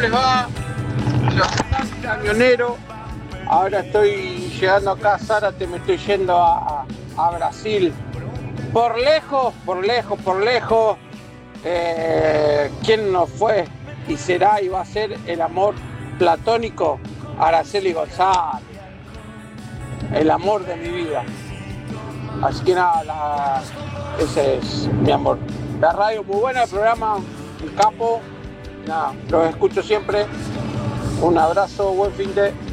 les va? Soy camionero. Ahora estoy llegando acá a Zárate, me estoy yendo a Brasil. Por lejos. ¿Quién no fue y será y va a ser el amor platónico? Araceli González. El amor de mi vida. Así que nada, ese es mi amor. La radio muy buena, el programa, un capo. Nada, los escucho siempre. Un abrazo, buen fin de...